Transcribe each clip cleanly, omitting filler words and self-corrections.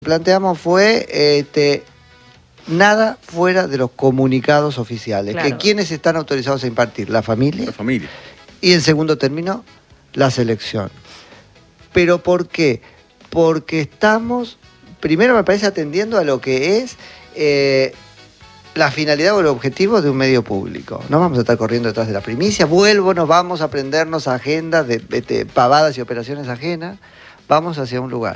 Planteamos fue nada fuera de los comunicados oficiales. Claro. Que ¿quiénes están autorizados a impartir? La familia. La familia. Y en segundo término, la selección. ¿Pero por qué? Porque estamos, primero me parece, atendiendo a lo que es la finalidad o el objetivo de un medio público. No vamos a estar corriendo detrás de la primicia. No vamos a aprendernos agendas de pavadas y operaciones ajenas. Vamos hacia un lugar.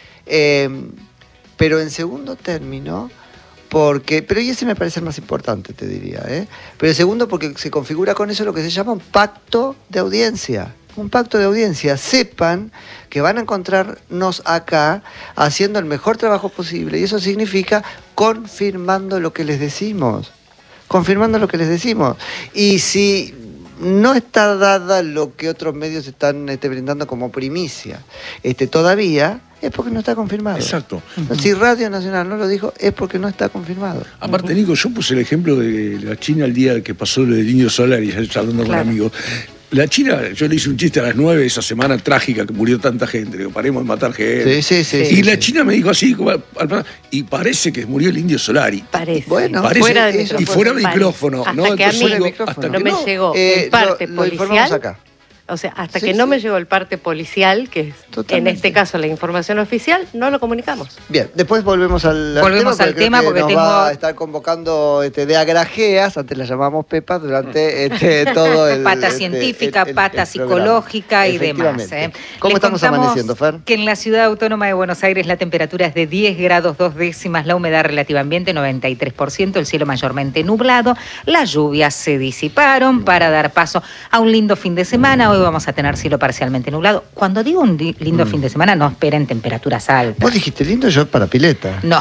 Pero en segundo término, pero y ese me parece el más importante, te diría, pero en segundo, porque se configura con eso lo que se llama un pacto de audiencia. Un pacto de audiencia. Sepan que van a encontrarnos acá haciendo el mejor trabajo posible, y eso significa confirmando lo que les decimos. Confirmando lo que les decimos. Y si no está dada lo que otros medios están brindando como primicia todavía, es porque no está confirmado. Exacto. Si Radio Nacional no lo dijo, es porque no está confirmado. Aparte, Nico, yo puse el ejemplo de la China el día que pasó lo del Indio Solari, hablando con amigos. La China, yo le hice un chiste a las 9 esa semana trágica que murió tanta gente. Digo, paremos de matar gente. Y la China me dijo así, y parece que murió el Indio Solari. Parece. Bueno, parece, fuera de y fuera de micrófono. Hasta ¿no? que a mí hasta no que me llegó el parte lo informamos policial. acá. O sea, hasta que no me llegó el parte policial, que es Totalmente. en este caso la información oficial, no lo comunicamos. Bien, después volvemos al tema porque nos tengo... va a estar convocando de agrajeas, antes la llamamos Pepa, durante todo el... Pata científica, pata psicológica y demás. ¿Cómo estamos amaneciendo, Fer? Que en la Ciudad Autónoma de Buenos Aires la temperatura es de 10 grados 2 décimas, la humedad relativa ambiente 93%, el cielo mayormente nublado, las lluvias se disiparon para dar paso a un lindo fin de semana. Hoy vamos a tener cielo parcialmente nublado. Cuando digo un lindo fin de semana, no esperen temperaturas altas. Vos dijiste lindo, yo para pileta. No.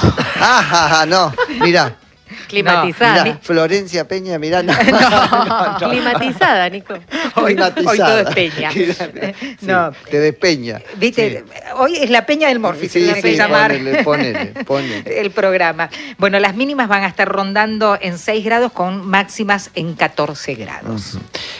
No, mirá. Climatizada. Mirá, Florencia Peña, mirá. No. Climatizada, Nico. Hoy todo es peña. No. Te despeña. ¿Viste? Sí. Hoy es la peña del Morphy, se tiene que llamar ponele. el programa. Bueno, las mínimas van a estar rondando en 6 grados con máximas en 14 grados.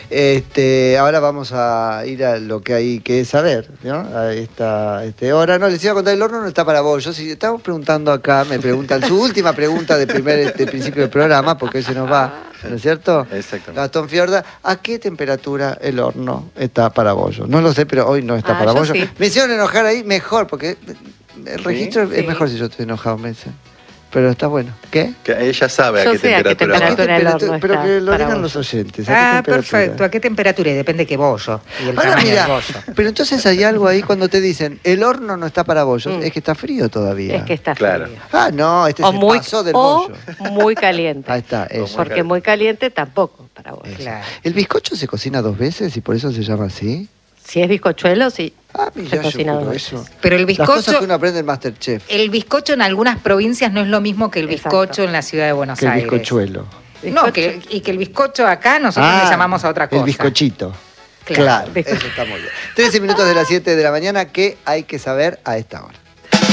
Ahora vamos a ir a lo que hay que saber, ¿no? A esta hora. No, les iba a contar, el horno no está para vos. Yo, si estamos preguntando acá, me preguntan su última pregunta de principio del programa, porque hoy se nos va, ¿no es cierto? Exactamente. Gastón Fiorda, ¿a qué temperatura el horno está para bollo? No lo sé, pero hoy no está para bollo. Sí. Me hicieron enojar ahí, mejor, porque el registro es mejor si yo estoy enojado, me dicen. Pero está bueno. ¿Qué? Que ella sabe Yo a qué sé a qué temperatura va. temperatura. Pero que lo para digan vos. los oyentes. Perfecto. ¿A qué temperatura? Y depende de qué bollo. Y el Ahora tamaño mira, del bollo. pero entonces hay algo ahí cuando te dicen el horno no está para bollos, es que está frío todavía. Es que está Claro. frío. No, O se muy, pasó del o bollo. muy caliente. Ahí está, eso. Porque muy caliente tampoco para vos. Claro. ¿El bizcocho se cocina 2 veces y por eso se llama así? Si es bizcochuelo, sí. Mira, Se yo cocina juro 2 eso. veces. Pero el Las cosas que bizcocho, uno aprende en Masterchef. el bizcocho en algunas provincias no es lo mismo que el Exacto. bizcocho en la ciudad de Buenos Que el Aires. bizcochuelo. No, y que el bizcocho acá nosotros le llamamos a otra cosa. El bizcochito. Claro. Eso está muy bien. 13 minutos de las 7 de la mañana, ¿qué hay que saber a esta hora?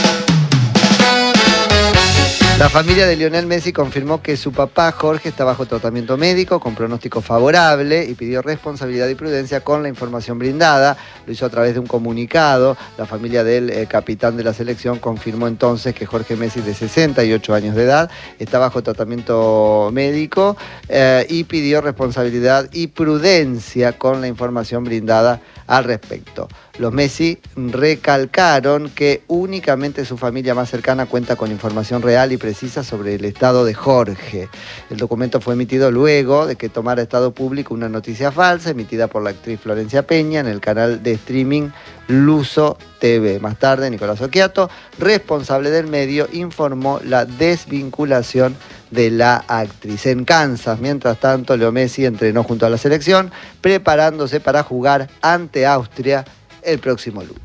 La familia de Lionel Messi confirmó que su papá Jorge está bajo tratamiento médico con pronóstico favorable y pidió responsabilidad y prudencia con la información brindada. Lo hizo a través de un comunicado. La familia del capitán de la selección confirmó entonces que Jorge Messi, de 68 años de edad, está bajo tratamiento médico y pidió responsabilidad y prudencia con la información brindada al respecto. Los Messi recalcaron que únicamente su familia más cercana cuenta con información real y precisa sobre el estado de Jorge. El documento fue emitido luego de que tomara estado público una noticia falsa emitida por la actriz Florencia Peña en el canal de streaming Luso TV. Más tarde, Nicolás Occhiato, responsable del medio, informó la desvinculación de la actriz. En Kansas, mientras tanto, Leo Messi entrenó junto a la selección, preparándose para jugar ante Austria el próximo lunes.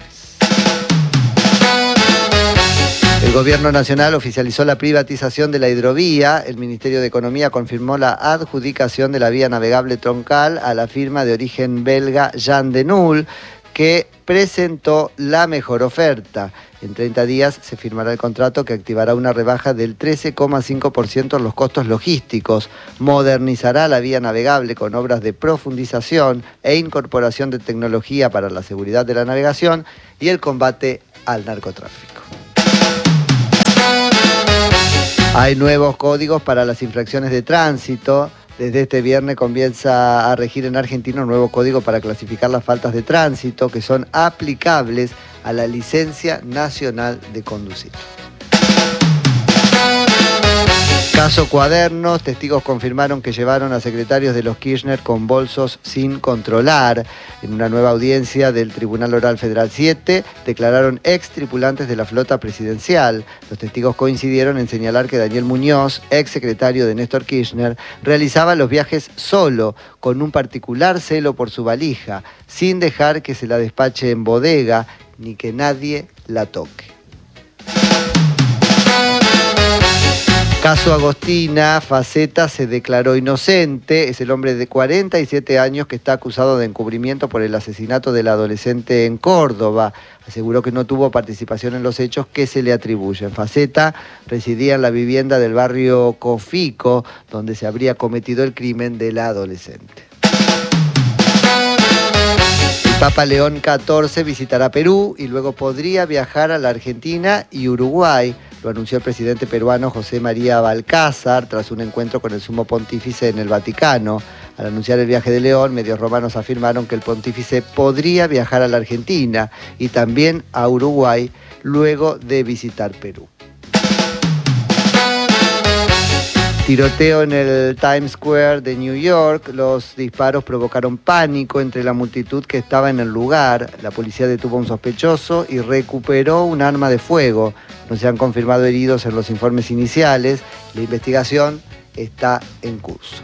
El Gobierno Nacional oficializó la privatización de la hidrovía. El Ministerio de Economía confirmó la adjudicación de la vía navegable troncal a la firma de origen belga Jan de Nul, que presentó la mejor oferta. En 30 días se firmará el contrato que activará una rebaja del 13,5% en los costos logísticos, modernizará la vía navegable con obras de profundización e incorporación de tecnología para la seguridad de la navegación y el combate al narcotráfico. Hay nuevos códigos para las infracciones de tránsito. Desde este viernes comienza a regir en Argentina un nuevo código para clasificar las faltas de tránsito que son aplicables a la licencia nacional de conducir. Caso Cuadernos, testigos confirmaron que llevaron a secretarios de los Kirchner con bolsos sin controlar. En una nueva audiencia del Tribunal Oral Federal 7, declararon ex tripulantes de la flota presidencial. Los testigos coincidieron en señalar que Daniel Muñoz, ex secretario de Néstor Kirchner, realizaba los viajes solo, con un particular celo por su valija, sin dejar que se la despache en bodega, ni que nadie la toque. Caso Agostina, Faceta se declaró inocente. Es el hombre de 47 años que está acusado de encubrimiento por el asesinato del adolescente en Córdoba. Aseguró que no tuvo participación en los hechos que se le atribuyen. Faceta residía en la vivienda del barrio Cofico, donde se habría cometido el crimen de la adolescente. Papa León XIV visitará Perú y luego podría viajar a la Argentina y Uruguay. Lo anunció el presidente peruano José María Balcázar tras un encuentro con el sumo pontífice en el Vaticano. Al anunciar el viaje de León, medios romanos afirmaron que el pontífice podría viajar a la Argentina y también a Uruguay luego de visitar Perú. Tiroteo en el Times Square de New York. Los disparos provocaron pánico entre la multitud que estaba en el lugar. La policía detuvo a un sospechoso y recuperó un arma de fuego. No se han confirmado heridos en los informes iniciales. La investigación está en curso.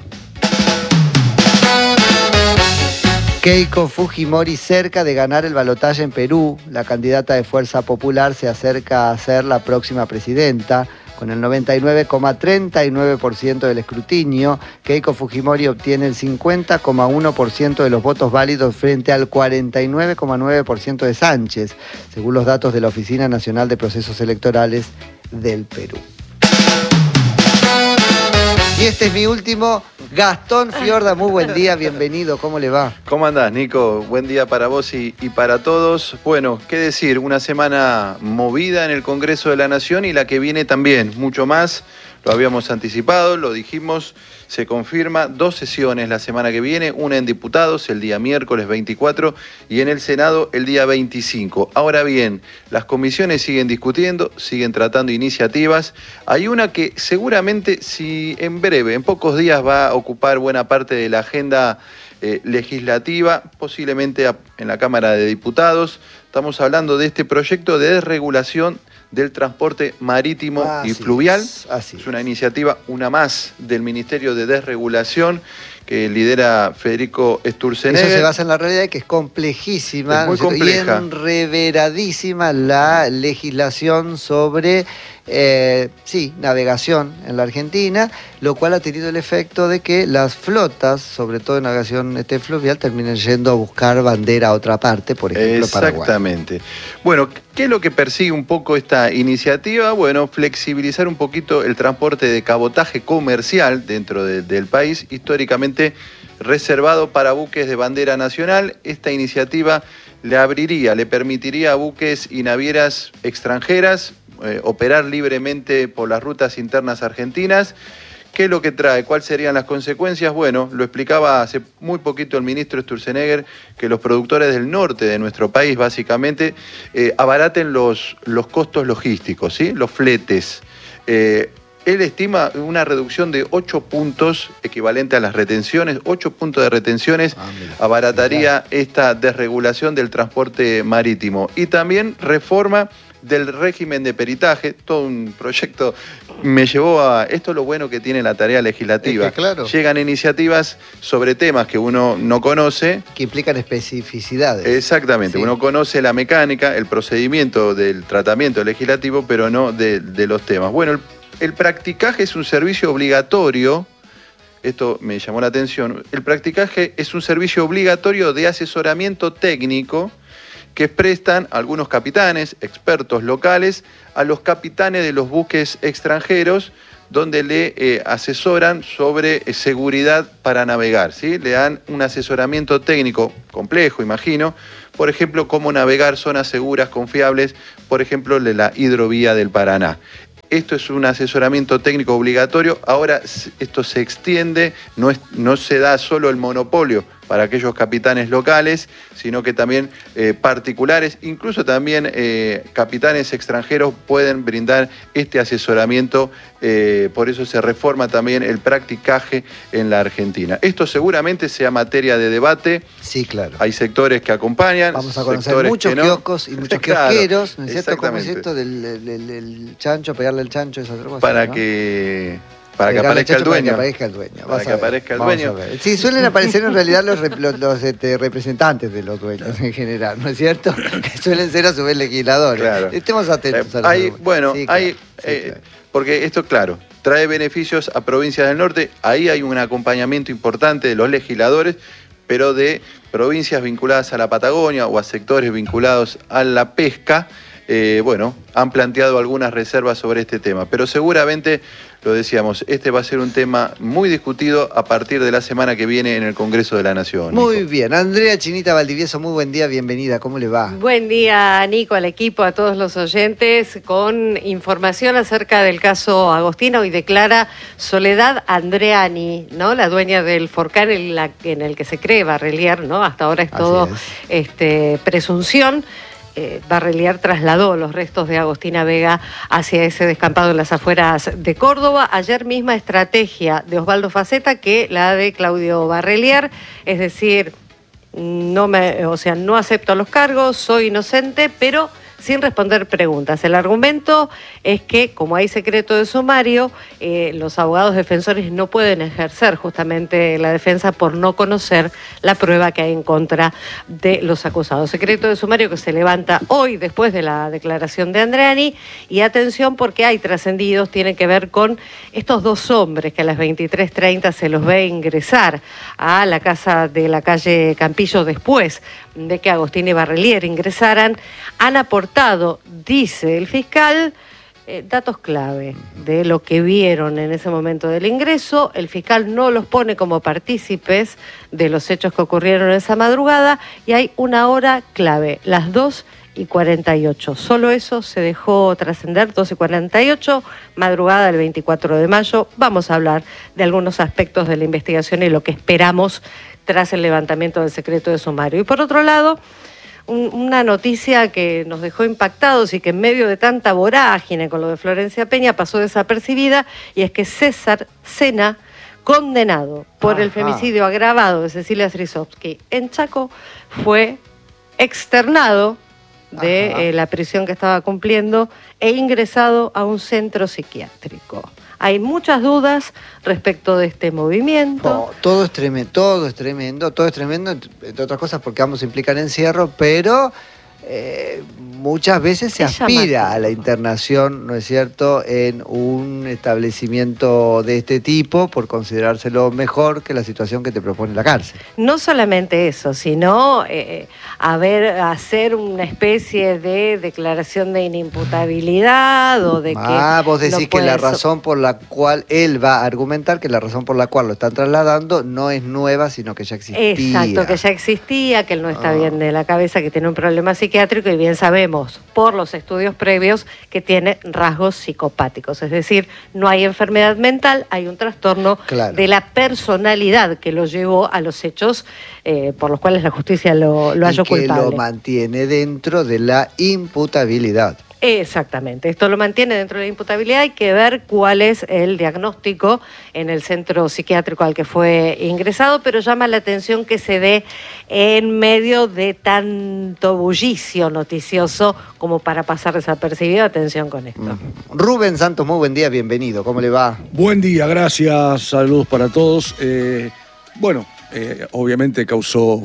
Keiko Fujimori cerca de ganar el balotaje en Perú. La candidata de Fuerza Popular se acerca a ser la próxima presidenta. Con el 99,39% del escrutinio, Keiko Fujimori obtiene el 50,1% de los votos válidos frente al 49,9% de Sánchez, según los datos de la Oficina Nacional de Procesos Electorales del Perú. Y este es mi último, Gastón Fiorda, muy buen día, bienvenido, ¿cómo le va? ¿Cómo andás, Nico? Buen día para vos y para todos. Bueno, qué decir, una semana movida en el Congreso de la Nación y la que viene también, mucho más. Lo habíamos anticipado, lo dijimos, se confirma 2 sesiones la semana que viene, una en diputados el día miércoles 24 y en el Senado el día 25. Ahora bien, las comisiones siguen discutiendo, siguen tratando iniciativas. Hay una que seguramente, si en breve, en pocos días va a ocupar buena parte de la agenda legislativa, posiblemente en la Cámara de Diputados. Estamos hablando de este proyecto de desregulación del transporte marítimo y fluvial. Es una iniciativa, una más, del Ministerio de Desregulación que lidera Federico Sturzenegger. Eso se basa en la realidad que es complejísima, es muy compleja, y enreveradísima la legislación sobre navegación en la Argentina, lo cual ha tenido el efecto de que las flotas, sobre todo en navegación fluvial, terminen yendo a buscar bandera a otra parte, por ejemplo, Paraguay. Exactamente. Bueno, ¿qué es lo que persigue un poco esta iniciativa? Bueno, flexibilizar un poquito el transporte de cabotaje comercial dentro del país, históricamente reservado para buques de bandera nacional. Esta iniciativa le permitiría a buques y navieras extranjeras operar libremente por las rutas internas argentinas. ¿Qué es lo que trae? ¿Cuáles serían las consecuencias? Bueno, lo explicaba hace muy poquito el ministro Sturzenegger, que los productores del norte de nuestro país, básicamente, abaraten los costos logísticos, ¿sí? Los fletes. Él estima una reducción de 8 puntos, equivalente a las retenciones, 8 puntos de retenciones, abarataría esta desregulación del transporte marítimo. Y también reforma del régimen de peritaje, todo un proyecto me llevó a... Esto es lo bueno que tiene la tarea legislativa. Es que, claro, llegan iniciativas sobre temas que uno no conoce. Que implican especificidades. Exactamente, sí. Uno conoce la mecánica, el procedimiento del tratamiento legislativo, pero no de los temas. Bueno, el practicaje es un servicio obligatorio. Esto me llamó la atención. El practicaje es un servicio obligatorio de asesoramiento técnico que prestan algunos capitanes, expertos locales, a los capitanes de los buques extranjeros, donde le asesoran sobre seguridad para navegar, ¿sí? Le dan un asesoramiento técnico complejo, imagino, por ejemplo, cómo navegar zonas seguras, confiables, por ejemplo, de la hidrovía del Paraná. Esto es un asesoramiento técnico obligatorio. Ahora esto se extiende, no se da solo el monopolio para aquellos capitanes locales, sino que también particulares, incluso también capitanes extranjeros pueden brindar este asesoramiento. Por eso se reforma también el practicaje en la Argentina. Esto seguramente sea materia de debate. Sí, claro. Hay sectores que acompañan. Vamos a conocer muchos kioscos y muchos kiosqueros, ¿no es cierto? ¿Cómo es esto del chancho, pegarle el chancho, esa otra cosa? Para que aparezca el dueño. Para que aparezca el dueño. Para que aparezca el dueño. Sí, suelen aparecer en realidad los representantes de los dueños en general, ¿no es cierto? Que suelen ser a su vez legisladores. Claro. Estemos atentos a los porque esto, claro, trae beneficios a provincias del norte. Ahí hay un acompañamiento importante de los legisladores, pero de provincias vinculadas a la Patagonia o a sectores vinculados a la pesca, han planteado algunas reservas sobre este tema. Pero seguramente, lo decíamos, este va a ser un tema muy discutido a partir de la semana que viene en el Congreso de la Nación. Muy Nico. bien. Andrea Chinita Valdivieso, muy buen día, bienvenida. ¿Cómo le va? Buen día, Nico, al equipo, a todos los oyentes, con información acerca del caso Agostina. Hoy declara Soledad Andreani, ¿no? La dueña del Forcán en el que se cree Barrelier, ¿no? Hasta ahora es todo presunción. Barrelier trasladó los restos de Agostina Vega hacia ese descampado en las afueras de Córdoba. Ayer misma estrategia de Osvaldo Faceta que la de Claudio Barrelier, es decir, no acepto los cargos, soy inocente, pero sin responder preguntas. El argumento es que, como hay secreto de sumario, los abogados defensores no pueden ejercer justamente la defensa por no conocer la prueba que hay en contra de los acusados. Secreto de sumario que se levanta hoy después de la declaración de Andreani. Y atención, porque hay trascendidos, tiene que ver con estos dos hombres que a las 23:30 se los ve ingresar a la casa de la calle Campillo después de que Agostina y Barrelier ingresaran. Han aportado, dice el fiscal, datos clave de lo que vieron en ese momento del ingreso. El fiscal no los pone como partícipes de los hechos que ocurrieron esa madrugada y hay una hora clave, las 2:48. Solo eso se dejó trascender, 2:48, madrugada del 24 de mayo. Vamos a hablar de algunos aspectos de la investigación y lo que esperamos tras el levantamiento del secreto de sumario. Y por otro lado, una noticia que nos dejó impactados y que en medio de tanta vorágine con lo de Florencia Peña pasó desapercibida, y es que César Sena, condenado por el femicidio agravado de Cecilia Strisovsky en Chaco, fue externado de la prisión que estaba cumpliendo e ingresado a un centro psiquiátrico. Hay muchas dudas respecto de este movimiento. Todo es tremendo, entre otras cosas porque ambos implican encierro, pero muchas veces se aspira a la internación, ¿no es cierto?, en un establecimiento de este tipo por considerárselo mejor que la situación que te propone la cárcel. No solamente eso, sino hacer una especie de declaración de inimputabilidad o de que... vos decís que la razón por la cual él va a argumentar que la razón por la cual lo están trasladando no es nueva, sino que ya existía. Exacto, que ya existía, que él no está bien de la cabeza, que tiene un problema psiquiátrico, y bien sabemos por los estudios previos que tiene rasgos psicopáticos. Es decir, no hay enfermedad mental, hay un trastorno de la personalidad que lo llevó a los hechos por los cuales la justicia lo halló culpable. Que lo mantiene dentro de la imputabilidad. Exactamente, esto lo mantiene dentro de la imputabilidad. Hay que ver cuál es el diagnóstico en el centro psiquiátrico al que fue ingresado, pero llama la atención que se dé en medio de tanto bullicio noticioso como para pasar desapercibido. Atención con esto. Rubén Santos, muy buen día, bienvenido, ¿cómo le va? Buen día, gracias, saludos para todos. Obviamente causó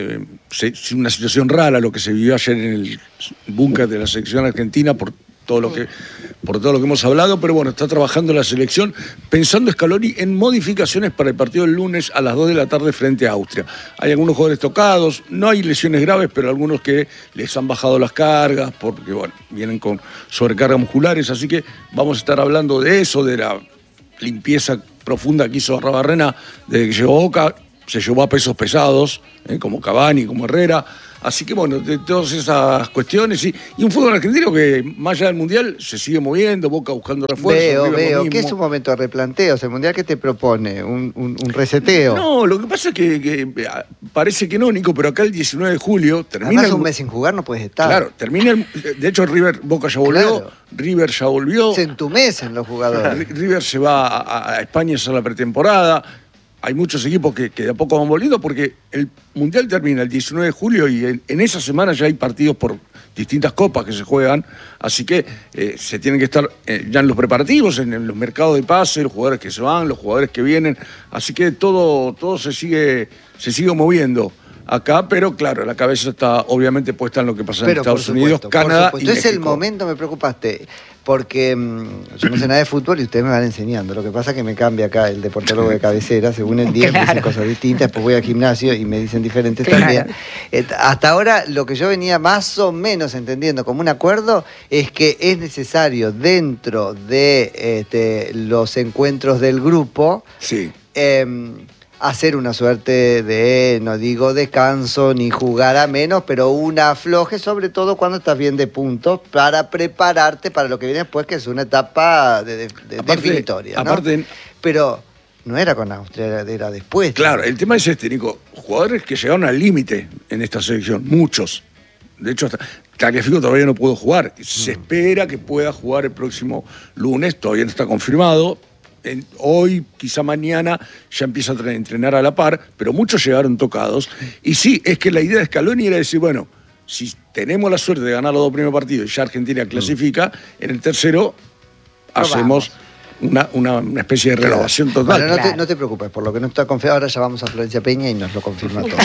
una situación rara lo que se vivió ayer en el búnker de la selección argentina por todo lo que hemos hablado, pero bueno, está trabajando la selección pensando Scaloni en modificaciones para el partido del lunes a las 2 de la tarde frente a Austria. Hay algunos jugadores tocados, no hay lesiones graves, pero algunos que les han bajado las cargas porque bueno, vienen con sobrecargas musculares, así que vamos a estar hablando de eso, de la limpieza profunda que hizo Arrabarrena desde que llegó Boca. Se llevó a pesos pesados, como Cavani, como Herrera. Así que bueno, de todas esas cuestiones y un fútbol argentino que más allá del Mundial se sigue moviendo, Boca buscando refuerzos. Veo. ¿Qué es un momento de replanteos? ¿El Mundial qué te propone? ¿Un reseteo? No, lo que pasa es que parece que no, Nico, pero acá el 19 de julio termina... Además un mes sin jugar no puedes estar. Claro, de hecho Boca ya volvió, claro. River ya volvió. Se entumecen los jugadores. River se va a España a hacer la pretemporada. Hay muchos equipos que de a poco van volviendo porque el Mundial termina el 19 de julio y en esa semana ya hay partidos por distintas copas que se juegan, así que se tienen que estar ya en los preparativos, en los mercados de pase, los jugadores que se van, los jugadores que vienen, así que todo se sigue moviendo acá, pero claro, la cabeza está obviamente puesta en lo que pasa en Estados Unidos, Canadá y México. Entonces el momento me preocupaste, porque yo no sé nada de fútbol y ustedes me van enseñando. Lo que pasa es que me cambia acá el deportólogo de cabecera, según el día me dicen cosas distintas, después voy al gimnasio y me dicen diferentes también. Hasta ahora lo que yo venía más o menos entendiendo como un acuerdo es que es necesario dentro de los encuentros del grupo hacer una suerte de, no digo descanso ni jugar a menos, pero un afloje, sobre todo cuando estás bien de puntos, para prepararte para lo que viene después, que es una etapa definitoria, ¿no? Pero no era con Austria, era después. Claro, el tema es Nico. Jugadores que llegaron al límite en esta selección, muchos. De hecho, Tagliafico todavía no pudo jugar. Se espera que pueda jugar el próximo lunes, todavía no está confirmado. Hoy, quizá mañana, ya empieza a entrenar a la par, pero muchos llegaron tocados. Y sí, es que la idea de Scaloni era decir, bueno, si tenemos la suerte de ganar los 2 primeros partidos y ya Argentina clasifica, en el tercero hacemos una especie de renovación total. Bueno, no te preocupes, por lo que no está confiado, ahora ya vamos a Florencia Peña y nos lo confirma todo.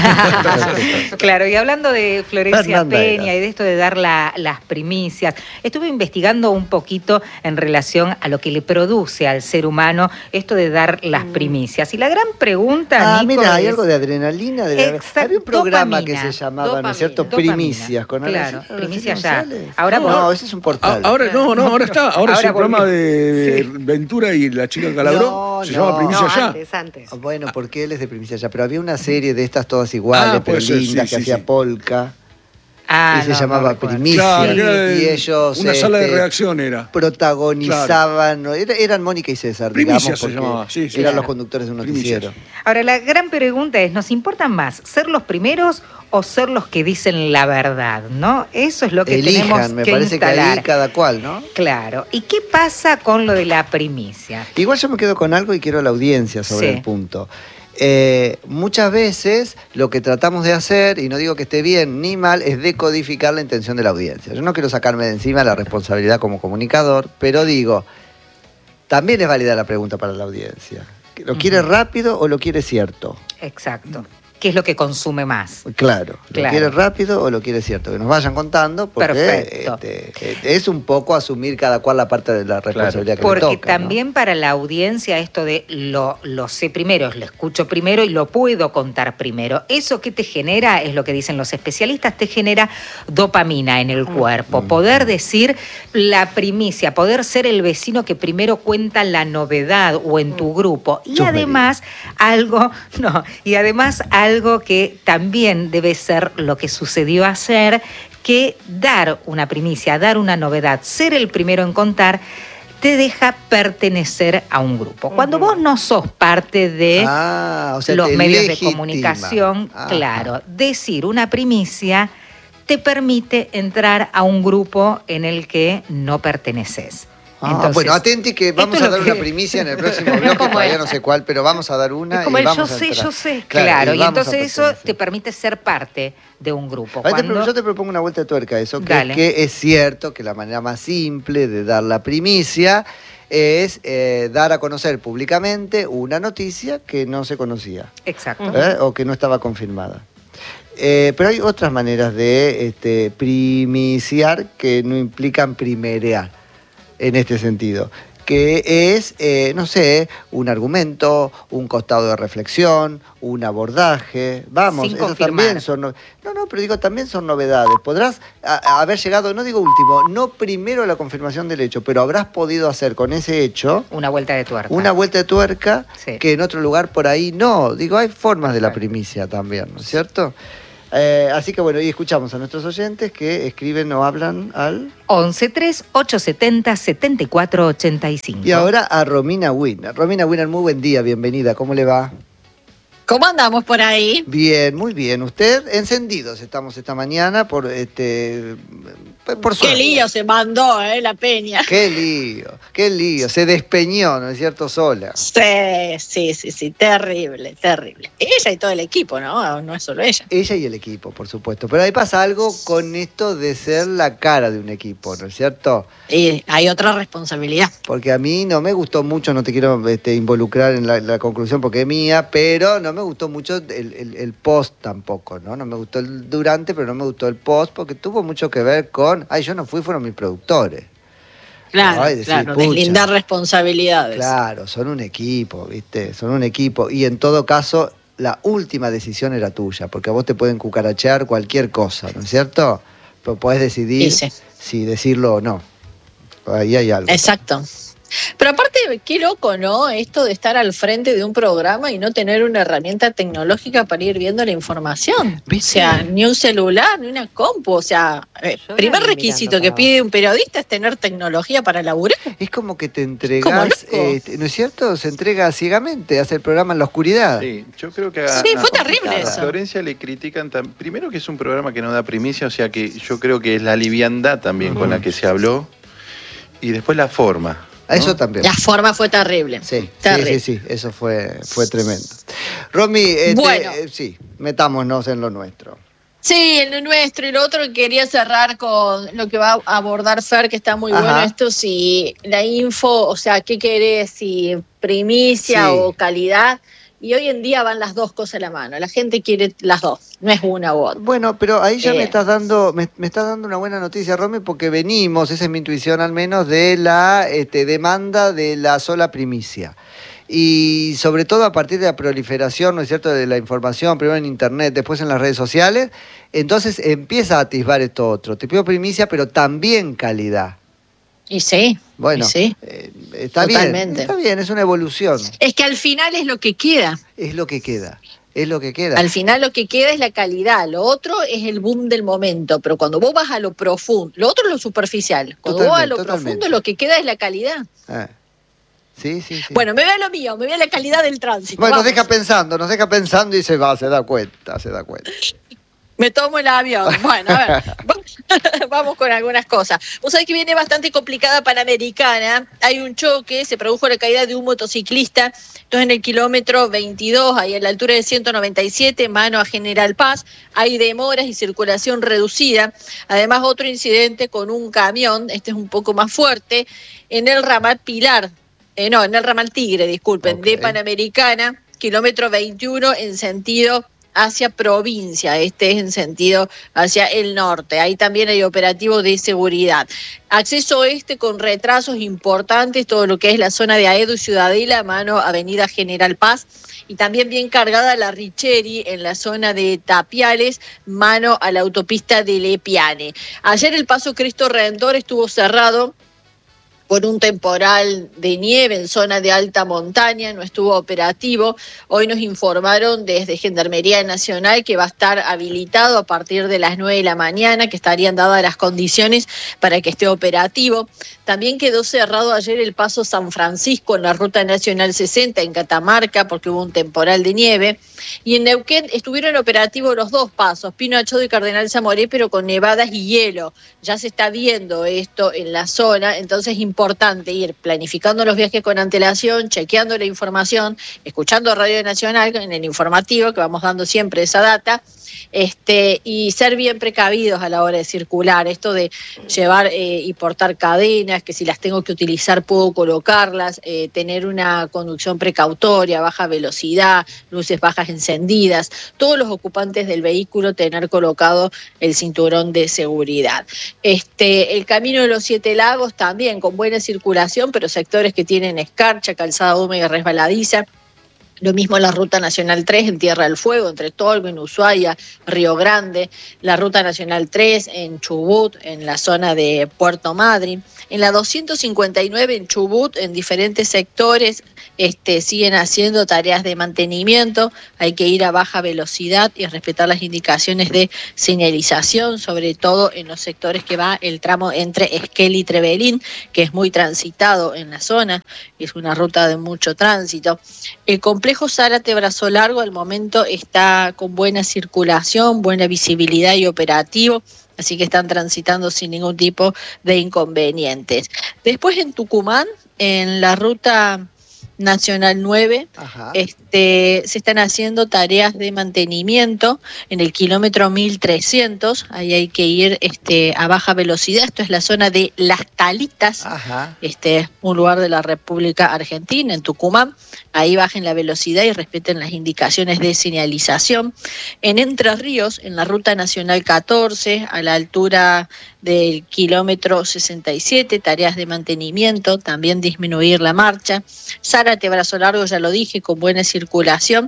Claro, y hablando de Florencia Peña y de esto de dar las primicias, estuve investigando un poquito en relación a lo que le produce al ser humano esto de dar las primicias. Y la gran pregunta, Nico, mira, hay algo de adrenalina. Había un programa que se llamaba, ¿no es cierto? Primicias. Claro, Primicias ya. Ahora no, ese es un portal. Ahora está. Ahora es el programa de Ventura y la chica Calabró, se llama Primicia Ya. Antes. Bueno, porque él es de Primicia Ya, pero había una serie de estas todas iguales, pero lindas, que hacía Polka. Y se llamaba Primicia. Claro, y ellos una sala de reacción era. Protagonizaban, eran Mónica y César, Primicia digamos, se llamaba. Eran los conductores de un noticiero. Ahora, la gran pregunta es, ¿nos importan más ser los primeros o ser los que dicen la verdad, ¿no? Eso es lo que tenemos que me parece instalar. Que ahí cada cual, ¿no? Claro. ¿Y qué pasa con lo de la primicia? Igual yo me quedo con algo y quiero a la audiencia sobre el punto. Muchas veces lo que tratamos de hacer, y no digo que esté bien ni mal, es decodificar la intención de la audiencia. Yo no quiero sacarme de encima la responsabilidad como comunicador, pero digo, también es válida la pregunta para la audiencia. ¿Lo quiere rápido o lo quiere cierto? Exacto. ¿Qué es lo que consume más? Claro. ¿Lo quiere rápido o lo quiere cierto? Que nos vayan contando, porque es un poco asumir cada cual la parte de la responsabilidad que le toca. Porque también, ¿no?, para la audiencia esto de lo sé primero, lo escucho primero y lo puedo contar primero. Eso que te genera, es lo que dicen los especialistas, te genera dopamina en el cuerpo. Poder decir la primicia, poder ser el vecino que primero cuenta la novedad o en tu grupo. Y además algo que también debe ser lo que sucedió ayer, que dar una primicia, dar una novedad, ser el primero en contar, te deja pertenecer a un grupo. Cuando vos no sos parte de los medios de comunicación, claro, decir una primicia te permite entrar a un grupo en el que no perteneces. Entonces, bueno, atenti que vamos a dar una primicia en el próximo bloque, todavía no sé cuál, pero vamos a dar una. Es como y vamos yo sé. Claro, y entonces eso te permite ser parte de un grupo. Yo te propongo una vuelta de tuerca a eso, que es cierto que la manera más simple de dar la primicia es dar a conocer públicamente una noticia que no se conocía. Exacto. O que no estaba confirmada. Pero hay otras maneras de primiciar que no implican primerear. En este sentido, que es, no sé, un argumento, un costado de reflexión, un abordaje, esos también son, pero digo, también son novedades. Podrás haber llegado, no digo último, no primero a la confirmación del hecho, pero habrás podido hacer con ese hecho una vuelta de tuerca. Una vuelta de tuerca que en otro lugar por ahí no. Digo, hay formas de la primicia también, ¿no es cierto? Así que bueno, y escuchamos a nuestros oyentes que escriben o hablan al 1138707485. Y ahora a Romina Winner. Romina Winner, muy buen día, bienvenida, ¿cómo le va? ¿Cómo andamos por ahí? Bien, muy bien. Usted, encendidos estamos esta mañana por suerte. Qué lío se mandó, la Peña. Qué lío. Se despeñó, ¿no es cierto? Sola. Sí, terrible. Ella y todo el equipo, ¿no? No es solo ella. Ella y el equipo, por supuesto. Pero ahí pasa algo con esto de ser la cara de un equipo, ¿no es cierto? Y hay otra responsabilidad. Porque a mí no me gustó mucho, no te quiero involucrar en la conclusión porque es mía, pero no me gustó mucho el post tampoco, ¿no? No me gustó el durante, pero no me gustó el post porque tuvo mucho que ver con... yo no fui, fueron mis productores. Claro, deslindar responsabilidades. Claro, son un equipo, ¿viste? Son un equipo. Y en todo caso, la última decisión era tuya, porque a vos te pueden cucarachear cualquier cosa, ¿no es cierto? Pero podés decidir si decirlo o no. Ahí hay algo. Exacto. Pero aparte, qué loco, ¿no? Esto de estar al frente de un programa y no tener una herramienta tecnológica para ir viendo la información. ¿Viste? O sea, ni un celular, ni una compu. O sea, primer requisito que pide un periodista es tener tecnología para laburar. Es como que te entregas, ¿no es cierto? Se entrega ciegamente, hace el programa en la oscuridad. Sí, yo creo que fue terrible eso. A Florencia le critican, primero que es un programa que no da primicia, o sea que yo creo que es la liviandad también con la que se habló, y después la forma. ¿No? Eso también. La forma fue terrible. Sí, eso fue tremendo. Romy, sí, metámonos en lo nuestro. Sí, en lo nuestro. Y lo otro que quería cerrar con lo que va a abordar Fer, que está muy bueno esto, si la info, o sea, ¿qué querés? Si primicia o calidad. Y hoy en día van las dos cosas a la mano. La gente quiere las dos, no es una u otra. Bueno, pero ahí ya me estás dando una buena noticia, Romy, porque venimos, esa es mi intuición al menos, de la demanda de la sola primicia. Y sobre todo a partir de la proliferación, ¿no es cierto?, de la información, primero en internet, después en las redes sociales, entonces empieza a atisbar esto otro. Te pido primicia, pero también calidad. Y sí. Bueno, está totalmente bien, es una evolución. Es que al final es lo que queda. Es lo que queda. Al final lo que queda es la calidad, lo otro es el boom del momento, pero cuando vos vas a lo profundo, lo otro es lo superficial, cuando vos vas a lo profundo lo que queda es la calidad. Sí. Bueno, me voy a lo mío, me voy a la calidad del tránsito. Bueno, nos deja pensando y se da cuenta. Me tomo el avión. Bueno, a ver, vamos con algunas cosas. Vos sabés que viene bastante complicada Panamericana. Hay un choque, se produjo la caída de un motociclista. Entonces en el kilómetro 22, ahí a la altura de 197, mano a General Paz. Hay demoras y circulación reducida. Además, otro incidente con un camión, este es un poco más fuerte, en el ramal Pilar. En el ramal Tigre, disculpen, de Panamericana, kilómetro 21 en sentido hacia provincia, este es en sentido hacia el norte. Ahí también hay operativo de seguridad. Acceso oeste con retrasos importantes, todo lo que es la zona de Aedo y Ciudadela, mano Avenida General Paz, y también bien cargada la Richeri en la zona de Tapiales, mano a la autopista de Lepiane. Ayer el paso Cristo Redentor estuvo cerrado por un temporal de nieve en zona de alta montaña, no estuvo operativo. Hoy nos informaron desde Gendarmería Nacional que va a estar habilitado a partir de las 9 de la mañana, que estarían dadas las condiciones para que esté operativo. También quedó cerrado ayer el paso San Francisco en la Ruta Nacional 60 en Catamarca porque hubo un temporal de nieve. Y en Neuquén estuvieron operativos los dos pasos, Pino Achodo y Cardenal Zamoré, pero con nevadas y hielo. Ya se está viendo esto en la zona, entonces es importante ir planificando los viajes con antelación, chequeando la información, escuchando Radio Nacional en el informativo, que vamos dando siempre esa data, y ser bien precavidos a la hora de circular. Esto de llevar y portar cadenas, que si las tengo que utilizar puedo colocarlas, tener una conducción precautoria, baja velocidad, luces bajas encendidas, todos los ocupantes del vehículo tener colocado el cinturón de seguridad. El camino de los 7 lagos también con buena circulación, pero sectores que tienen escarcha, calzada húmeda y resbaladiza, Lo mismo la Ruta Nacional 3 en Tierra del Fuego, entre Tolwyn, Ushuaia, Río Grande. La Ruta Nacional 3 en Chubut, en la zona de Puerto Madryn. En la 259 en Chubut, en diferentes sectores, siguen haciendo tareas de mantenimiento. Hay que ir a baja velocidad y respetar las indicaciones de señalización, sobre todo en los sectores que va el tramo entre Esquel y Trevelin, que es muy transitado en la zona, es una ruta de mucho tránsito. El complejo Zárate Brazo Largo al momento está con buena circulación, buena visibilidad y operativo, así que están transitando sin ningún tipo de inconvenientes. Después en Tucumán, en la ruta Nacional 9, se están haciendo tareas de mantenimiento en el kilómetro 1300, ahí hay que ir a baja velocidad. Esto es la zona de Las Talitas, un lugar de la República Argentina, en Tucumán. Ahí bajen la velocidad y respeten las indicaciones de señalización. En Entre Ríos, en la ruta Nacional 14, a la altura del kilómetro 67, tareas de mantenimiento, también disminuir la marcha. Zárate Brazo Largo, ya lo dije, con buena circulación.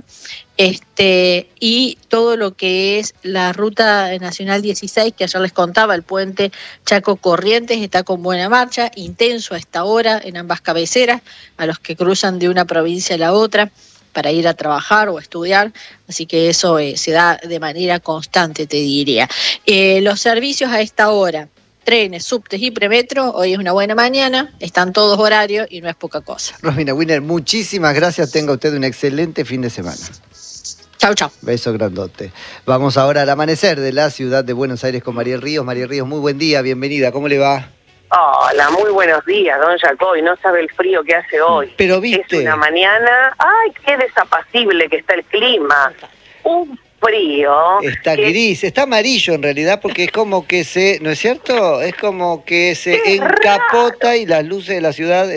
Y todo lo que es la ruta nacional 16, que ayer les contaba, el puente Chaco Corrientes, está con buena marcha, intenso a esta hora en ambas cabeceras, a los que cruzan de una provincia a la otra para ir a trabajar o a estudiar, así que eso se da de manera constante, te diría. Los servicios a esta hora, trenes, subtes y premetro, hoy es una buena mañana, están todos horarios y no es poca cosa. Rosmina Wiener, muchísimas gracias, tenga usted un excelente fin de semana. Chau, chau. Beso grandote. Vamos ahora al amanecer de la ciudad de Buenos Aires con Mariel Ríos. Mariel Ríos, muy buen día, bienvenida, ¿cómo le va? Hola, muy buenos días, don Jacobi. No sabe el frío que hace hoy. Pero viste. Es una mañana, ay, qué desapacible que está el clima. Un frío. Está gris, está amarillo en realidad, porque es como que se, ¿no es cierto? Es como que se encapota y las luces de la ciudad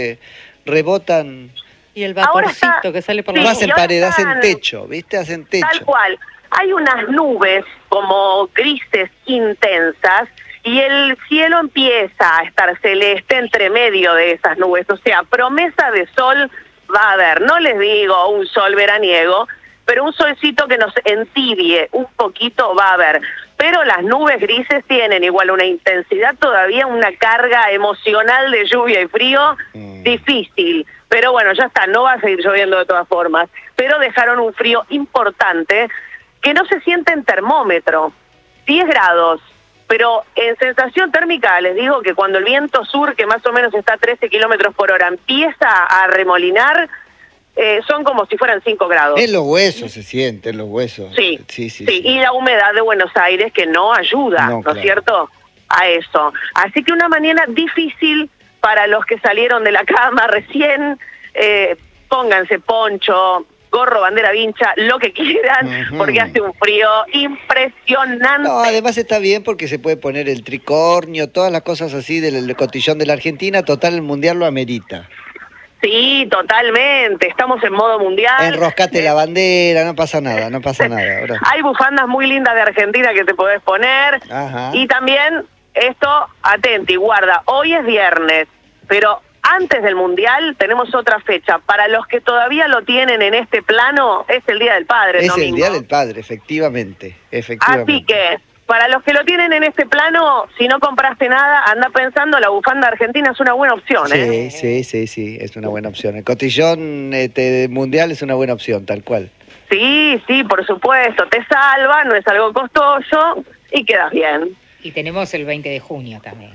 rebotan. Y el vaporcito que sale por la... No hacen pared, hacen techo, ¿viste? Hacen techo. Tal cual. Hay unas nubes como grises intensas y el cielo empieza a estar celeste entre medio de esas nubes. O sea, promesa de sol va a haber. No les digo un sol veraniego, pero un solcito que nos entibie un poquito va a haber. Pero las nubes grises tienen igual una intensidad todavía, una carga emocional de lluvia y frío difícil. Pero bueno, ya está, no va a seguir lloviendo de todas formas. Pero dejaron un frío importante que no se siente en termómetro. 10 grados. Pero en sensación térmica les digo que cuando el viento sur, que más o menos está a 13 kilómetros por hora, empieza a remolinar, son como si fueran 5 grados. En los huesos se siente, en los huesos. Sí. Y la humedad de Buenos Aires que no ayuda, ¿no es cierto?, a eso. Así que una mañana difícil para los que salieron de la cama recién. Pónganse poncho, gorro, bandera vincha, lo que quieran, porque hace un frío impresionante. No, además está bien porque se puede poner el tricornio, todas las cosas así del cotillón de la Argentina, total el mundial lo amerita. Sí, totalmente, estamos en modo mundial. Enroscate la bandera, no pasa nada, no pasa nada. Ahora. Hay bufandas muy lindas de Argentina que te podés poner. Ajá. Y también esto, atenti, guarda, hoy es viernes, pero antes del mundial tenemos otra fecha. Para los que todavía lo tienen en este plano, es el Día del Padre. Es el Día del Padre, efectivamente. Así que, para los que lo tienen en este plano, si no compraste nada, anda pensando, la bufanda argentina es una buena opción. Sí, es una buena opción. El cotillón mundial es una buena opción, tal cual. Sí, por supuesto, te salva, no es algo costoso y quedas bien. Y tenemos el 20 de junio también.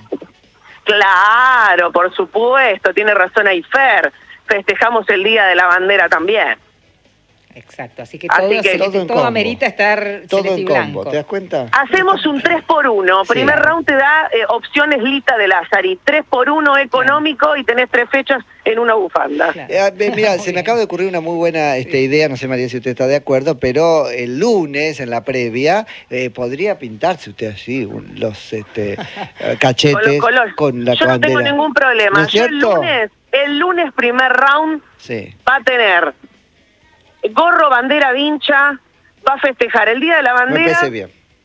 Claro, por supuesto, tiene razón ahí Fer. Festejamos el Día de la Bandera también. Exacto, así que todo amerita estar todo celeste y en blanco. combo, ¿te das cuenta? Hacemos un 3x1. Primer round te da opciones Lita de Lázari. 3x1 económico y tenés 3 fechas en una bufanda. Mira, se me acaba de ocurrir una muy buena idea, no sé María si usted está de acuerdo, pero el lunes en la previa podría pintarse usted así los cachetes con la Yo bandera. no tengo ningún problema. ¿No es cierto? El lunes primer round va a tener gorro, bandera vincha, va a festejar el Día de la Bandera. Me parece bien.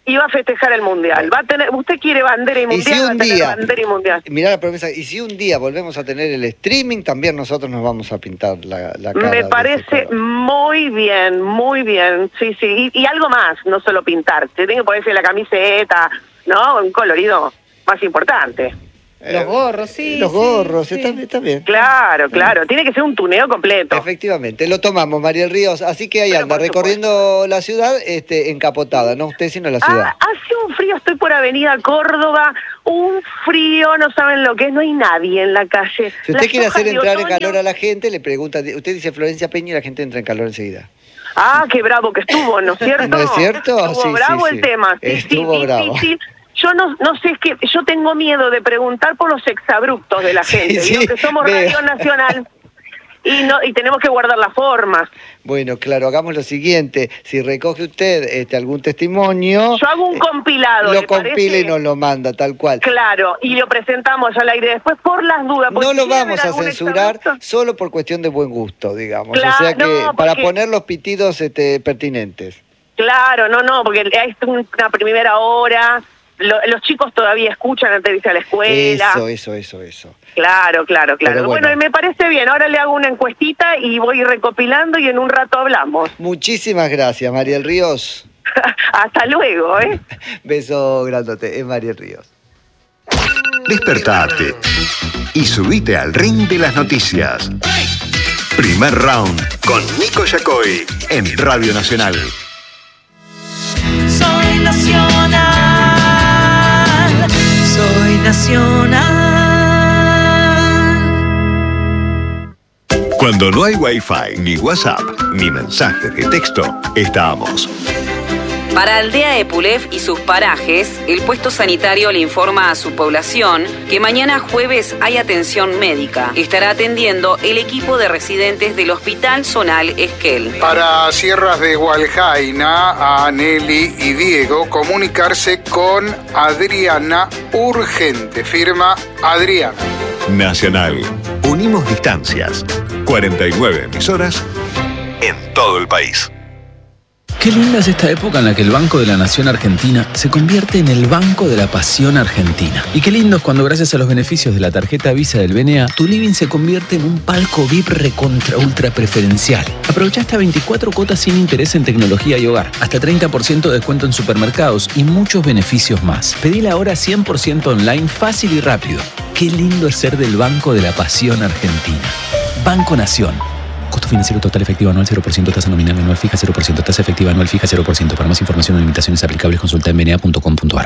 y va a festejar el Mundial. Va a tener, usted quiere bandera y Mundial, si va a tener bandera y Mundial. Mirá la promesa, y si un día volvemos a tener el streaming, también nosotros nos vamos a pintar la cara. Me parece muy bien, sí. Y algo más, no solo pintar. Se tiene que ponerse la camiseta, ¿no? Un colorido más importante. Los gorros, sí. Los gorros, sí. Está bien. Claro. Tiene que ser un tuneo completo. Efectivamente, lo tomamos, Mariel Ríos. Así que ahí anda, recorriendo la ciudad encapotada, no usted, sino la ciudad. Hace un frío, estoy por Avenida Córdoba, un frío, no saben lo que es, no hay nadie en la calle. Si usted quiere hacer entrar en calor a la gente, le pregunta, usted dice Florencia Peña y la gente entra en calor enseguida. Qué bravo que estuvo, ¿no es cierto? ¿No es cierto? Estuvo bravo el tema. Estuvo bravo. Yo no sé, es que yo tengo miedo de preguntar por los exabruptos de la gente. Digo que somos Radio Nacional y tenemos que guardar la forma. Bueno, claro, hagamos lo siguiente. Si recoge usted algún testimonio... Yo hago un compilado. Lo compila y nos lo manda, tal cual. Claro, y lo presentamos al aire después por las dudas. No lo vamos a censurar solo por cuestión de buen gusto, digamos. Claro, o sea que para poner los pitidos pertinentes. Claro, no, porque es una primera hora... Los chicos todavía escuchan antes de irse a la escuela. Eso. Claro. Bueno, me parece bien. Ahora le hago una encuestita y voy recopilando y en un rato hablamos. Muchísimas gracias, Mariel Ríos. Hasta luego, Beso grandote, es Mariel Ríos. Despertate y subite al ring de las noticias. Primer round con Nico Yacoy en Radio Nacional. Soy nacional. Cuando no hay Wi-Fi, ni WhatsApp, ni mensajes de texto, estamos. Para Aldea Epulef y sus parajes, el puesto sanitario le informa a su población que mañana jueves hay atención médica. Estará atendiendo el equipo de residentes del Hospital Zonal Esquel. Para Sierras de Hualjaina, a Nelly y Diego, comunicarse con Adriana urgente. Firma Adriana. Nacional. Unimos distancias. 49 emisoras en todo el país. Qué linda es esta época en la que el Banco de la Nación Argentina se convierte en el Banco de la Pasión Argentina. Y qué lindo es cuando gracias a los beneficios de la tarjeta Visa del BNA, tu living se convierte en un palco VIP recontra ultra preferencial. Aprovecha hasta 24 cuotas sin interés en tecnología y hogar, hasta 30% de descuento en supermercados y muchos beneficios más. Pedila ahora 100% online, fácil y rápido. Qué lindo es ser del Banco de la Pasión Argentina. Banco Nación. Costo financiero total efectivo anual 0%, tasa nominal anual fija 0%, tasa efectiva anual fija 0%. Para más información o limitaciones aplicables consulta en bna.com.ar.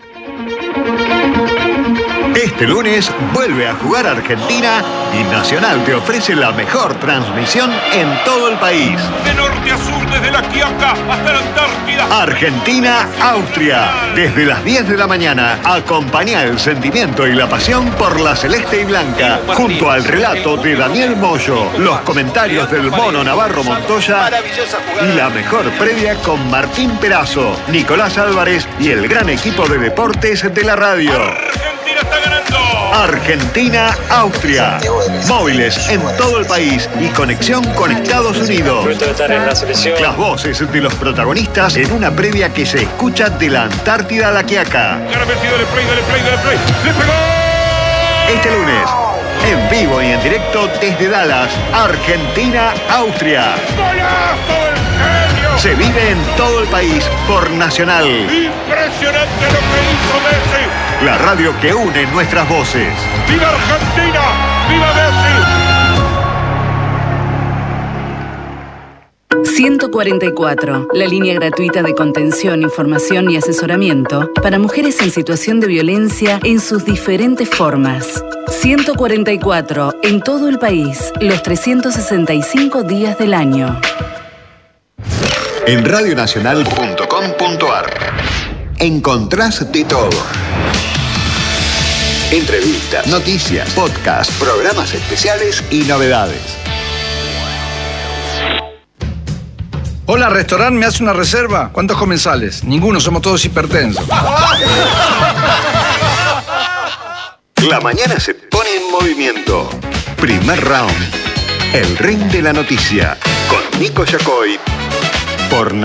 Este lunes vuelve a jugar Argentina y Nacional te ofrece la mejor transmisión en todo el país. De norte a sur, desde la Quiaca hasta la Antártida. Argentina-Austria. Desde las 10 de la mañana, acompaña el sentimiento y la pasión por la celeste y blanca. Junto al relato de Daniel Moyo, los comentarios del Mono Navarro Montoya y la mejor previa con Martín Perazo, Nicolás Álvarez y el gran equipo de deportes de la radio. Argentina está ganando. Argentina-Austria. Móviles en todo el país y conexión con Estados Unidos. Las voces de los protagonistas en una previa que se escucha de la Antártida a la Quiaca. Este lunes, en vivo y en directo desde Dallas, Argentina-Austria. Se vive en todo el país por Nacional. Impresionante lo que hizo Messi. La radio que une nuestras voces. ¡Viva Argentina! ¡Viva Messi! 144, la línea gratuita de contención, información y asesoramiento para mujeres en situación de violencia en sus diferentes formas. 144, en todo el país, los 365 días del año. En radionacional.com.ar encontrás de todo. Entrevistas, noticias, podcasts, programas especiales y novedades. Hola, restaurante, ¿me hace una reserva? ¿Cuántos comensales? Ninguno, somos todos hipertensos. La mañana se pone en movimiento. Primer round. El ring de la noticia. Con Nico Yacoy. Por